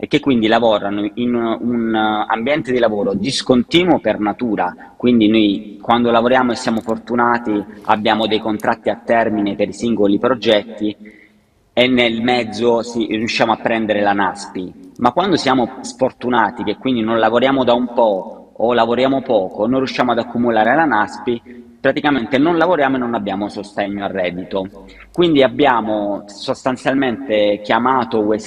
che quindi lavorano in un ambiente di lavoro discontinuo per natura, quindi noi quando lavoriamo e siamo fortunati abbiamo dei contratti a termine per i singoli progetti e nel mezzo riusciamo a prendere la NASPI, ma quando siamo sfortunati che quindi non lavoriamo da un po' o lavoriamo poco, non riusciamo ad accumulare la NASPI, praticamente non lavoriamo e non abbiamo sostegno al reddito. Quindi abbiamo sostanzialmente chiamato